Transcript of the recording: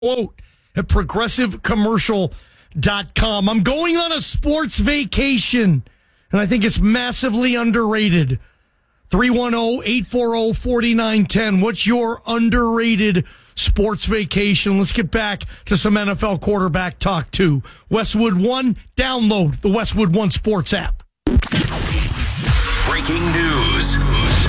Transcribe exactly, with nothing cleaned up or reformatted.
quote at progressive commercial dot com. I'm going on a sports vacation, and I think it's massively underrated. three one zero, eight four zero, four nine one zero. What's your underrated sports vacation? Let's get back to some N F L quarterback talk, too. Westwood One, download the Westwood One Sports app. Breaking news.